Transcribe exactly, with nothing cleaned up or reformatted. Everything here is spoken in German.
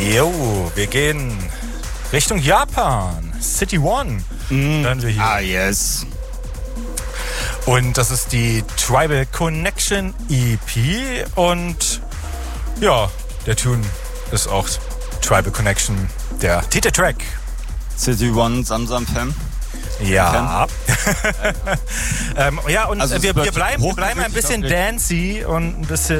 Jo, wir gehen Richtung Japan. City One Mm. hören wir hier. Ah, yes. Und das ist die Tribal Connection E P. Und ja, der Tune ist auch Tribal Connection, der Titeltrack. City One, Samsam Fam. Ja. ähm, ja, und Also es wir, wird wir, bleiben, wir bleiben ein hochgewürzt, bisschen wirklich. dancey und ein bisschen